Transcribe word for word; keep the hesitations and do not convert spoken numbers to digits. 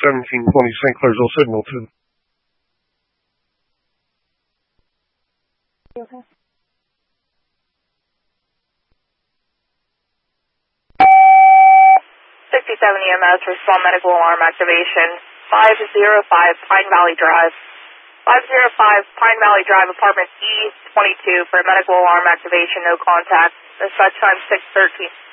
seventeen twenty Saint Clairsville signal to. Okay. sixty-seven E M S for small medical alarm activation. five oh five Pine Valley Drive. five oh five Pine Valley Drive, apartment E twenty-two for medical alarm activation, no contact. Dispatch time six thirteen.